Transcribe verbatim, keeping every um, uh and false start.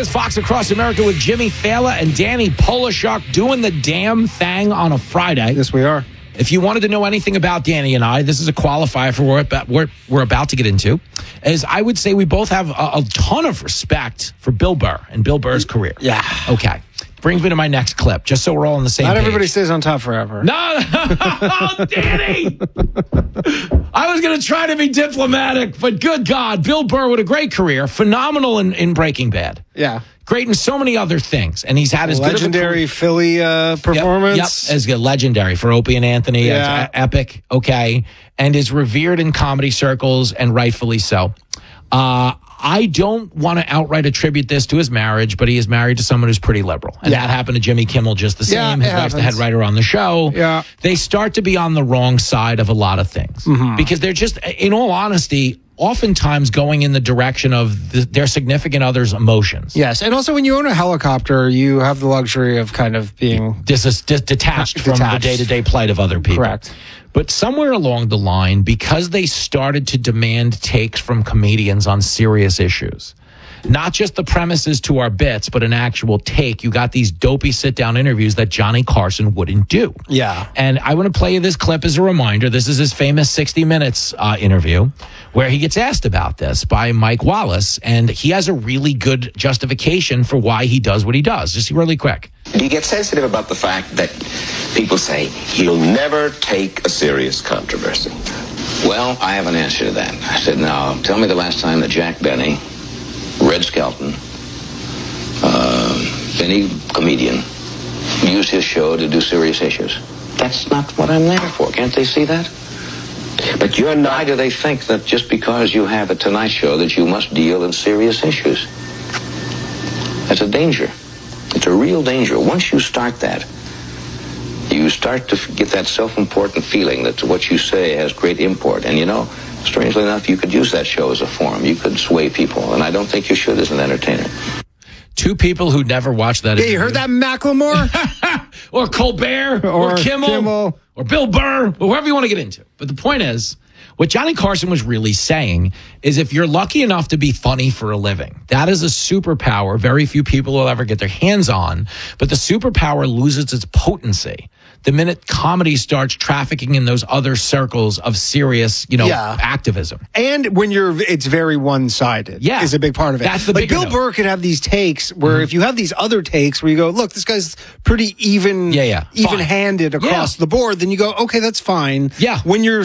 is Fox Across America with Jimmy Fallon and Danny Polishuk doing the damn thing on a Friday. Yes, we are. If you wanted to know anything about Danny and I, this is a qualifier for what we're, we're about to get into, is I would say we both have a, a ton of respect for Bill Burr and Bill Burr's career. Yeah. Okay. Brings me to my next clip, just so we're all on the same Not page. everybody stays on top forever. No, oh, Danny! I was going to try to be diplomatic, but good God, Bill Burr with a great career, phenomenal in, in Breaking Bad. Yeah. Great in so many other things, and he's had his legendary good Philly uh, performance. Yep, yep, as good, legendary for Opie and Anthony. Yeah. E- epic, okay, and is revered in comedy circles, and rightfully so. Uh, I don't want to outright attribute this to his marriage, but he is married to someone who's pretty liberal, and Yeah. that happened to Jimmy Kimmel just the Yeah, same. it His wife's the happens. head writer on the show. Yeah. They start to be on the wrong side of a lot of things Mm-hmm. because they're just, in all honesty, oftentimes going in the direction of the, their significant other's emotions. Yes, and also when you own a helicopter, you have the luxury of kind of being Dis- dis- detached from the Detached. day-to-day plight of other people. Correct. But somewhere along the line, because they started to demand takes from comedians on serious issues, not just the premises to our bits, but an actual take, you got these dopey sit-down interviews that Johnny Carson wouldn't do. Yeah. And I want to play you this clip as a reminder. This is his famous sixty minutes uh, interview where he gets asked about this by Mike Wallace, and he has a really good justification for why he does what he does. Just really quick. Do you get sensitive about the fact that people say he'll never take a serious controversy? Well, I have an answer to that. I said, now, tell me the last time that Jack Benny, Red Skelton, uh, any comedian, used his show to do serious issues. That's not what I'm there for. Can't they see that? But you're not. Why do they think that just because you have a Tonight Show that you must deal in serious issues? That's a danger. It's a real danger. Once you start that, you start to get that self-important feeling that what you say has great import. And you know, strangely enough, you could use that show as a forum. You could sway people, and I don't think you should as an entertainer. Two people who never watched that. Yeah, you heard that, Macklemore? Or Colbert, or, Or Kimmel, Kimmel. or Bill Burr, or whoever you want to get into. But the point is, what Johnny Carson was really saying is if you're lucky enough to be funny for a living, that is a superpower very few people will ever get their hands on. But the superpower loses its potency the minute comedy starts trafficking in those other circles of serious, you know, Yeah. activism. And when you're, it's very one-sided. Yeah. Is a big part of it. That's the like bigger Bill note. Burr could have these takes where Mhm. if you have these other takes where you go, look, this guy's pretty even, Yeah, yeah. Fine. even-handed across Yeah. the board, then you go, okay, that's fine. Yeah. When you're